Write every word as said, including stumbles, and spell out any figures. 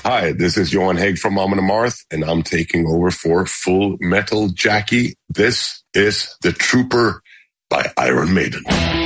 Hi, this is Johan Haig from Amon Amarth, and I'm taking over for Full Metal Jackie. This is The Trooper by Iron Maiden.